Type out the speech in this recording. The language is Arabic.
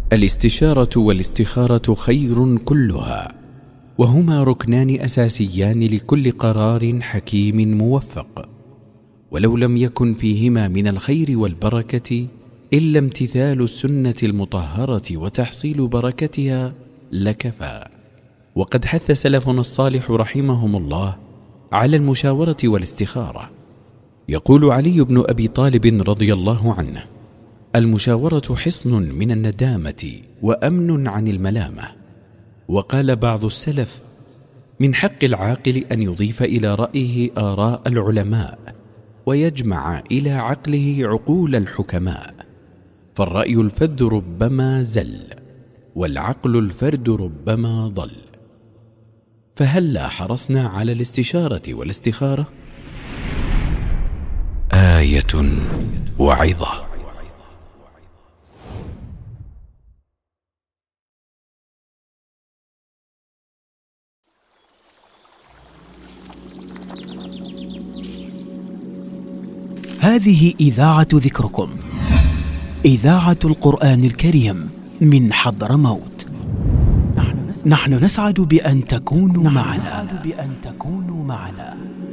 الاستشارة والاستخارة خير كلها، وهما ركنان أساسيان لكل قرار حكيم موفق، ولو لم يكن فيهما من الخير والبركة إلا امتثال السنة المطهرة وتحصيل بركتها لكفى. وقد حث سلفنا الصالح رحمهم الله على المشاورة والاستخارة. يقول علي بن أبي طالب رضي الله عنه: المشاورة حصن من الندامة وأمن عن الملامة. وقال بعض السلف: من حق العاقل أن يضيف إلى رأيه آراء العلماء، ويجمع إلى عقله عقول الحكماء، فالرأي الفذ ربما زل، والعقل الفرد ربما ضل. فهلا حرصنا على الاستشارة والاستخارة؟ آية وعظة. هذه إذاعة ذكركم، إذاعة القرآن الكريم من حضرموت. نحن نسعد بأن تكونوا معنا.